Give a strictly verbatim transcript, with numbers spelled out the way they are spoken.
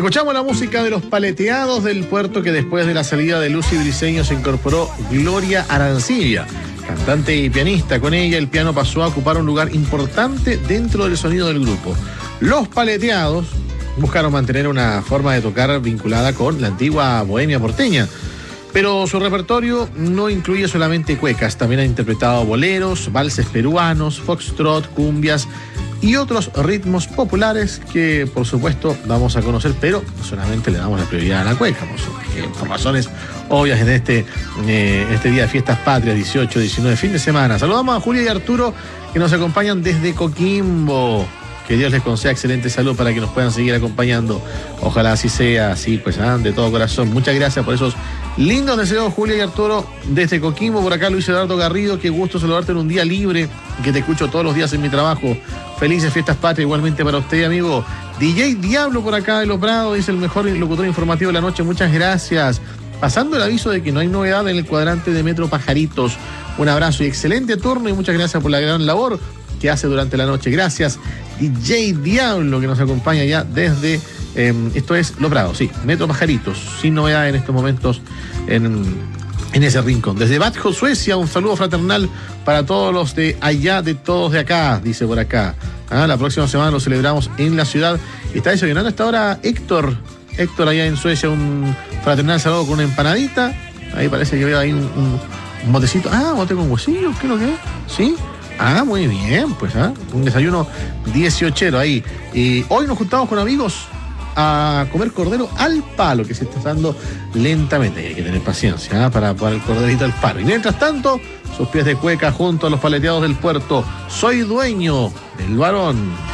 Escuchamos la música de Los Paleteados del Puerto, que después de la salida de Lucy Briceño se incorporó Gloria Arancibia, cantante y pianista. Con ella el piano pasó a ocupar un lugar importante dentro del sonido del grupo. Los Paleteados buscaron mantener una forma de tocar vinculada con la antigua bohemia porteña, pero su repertorio no incluye solamente cuecas. También ha interpretado boleros, valses peruanos, foxtrot, cumbias y otros ritmos populares que, por supuesto, vamos a conocer, pero solamente le damos la prioridad a la cueca, por, por razones obvias en este, eh, este día de fiestas patrias, dieciocho, diecinueve, fin de semana. Saludamos a Julia y Arturo, que nos acompañan desde Coquimbo. Que Dios les conceda excelente salud para que nos puedan seguir acompañando. Ojalá así sea, así pues, ¿eh? De todo corazón. Muchas gracias por esos lindos deseos, Julia y Arturo, desde Coquimbo. Por acá Luis Eduardo Garrido, qué gusto saludarte en un día libre, que te escucho todos los días en mi trabajo. Felices fiestas patrias igualmente para usted, amigo. D J Diablo por acá de Los Prados, dice el mejor locutor informativo de la noche. Muchas gracias. Pasando el aviso de que no hay novedad en el cuadrante de Metro Pajaritos. Un abrazo y excelente turno, y muchas gracias por la gran labor que hace durante la noche. Gracias, D J Diablo, que nos acompaña ya desde, eh, esto es Los Prados, sí, Metro Pajaritos, sin novedad en estos momentos en, en ese rincón. Desde Batjo, Suecia, un saludo fraternal para todos los de allá, de todos de acá, dice por acá. Ah, la próxima semana lo celebramos en la ciudad. Está desayunando hasta ahora Héctor, Héctor allá en Suecia, un fraternal saludo con una empanadita. Ahí parece que veo ahí un, un, un botecito. Ah, bote con huesillos, ¿qué es lo que es? ¿Sí? Ah, muy bien, pues, ¿ah? Un desayuno dieciochero ahí. Y hoy nos juntamos con amigos a comer cordero al palo, que se está dando lentamente. Hay que tener paciencia, ¿ah? para, para el corderito al palo. Y mientras tanto, sus pies de cueca junto a los paleteados del puerto. Soy dueño del varón.